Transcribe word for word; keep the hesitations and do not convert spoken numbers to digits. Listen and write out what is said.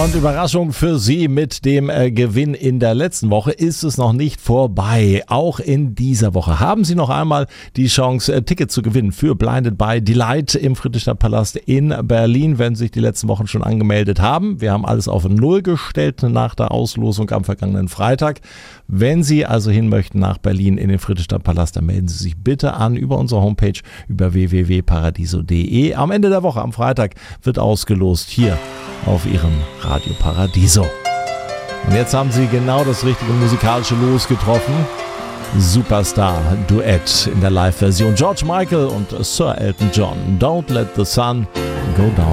Und Überraschung für Sie, mit dem äh, Gewinn in der letzten Woche ist es noch nicht vorbei. Auch in dieser Woche haben Sie noch einmal die Chance, äh, Tickets zu gewinnen für Blinded by Delight im Friedrichstadtpalast in Berlin, wenn Sie sich die letzten Wochen schon angemeldet haben. Wir haben alles auf Null gestellt nach der Auslosung am vergangenen Freitag. Wenn Sie also hin möchten nach Berlin in den Friedrichstadtpalast, dann melden Sie sich bitte an über unsere Homepage über w w w punkt paradiso punkt de. Am Ende der Woche, am Freitag, wird ausgelost hier auf Ihrem Radio Paradiso. Und jetzt haben Sie genau das richtige musikalische Los getroffen. Superstar-Duett in der Live-Version. George Michael und Sir Elton John. Don't let the sun go down.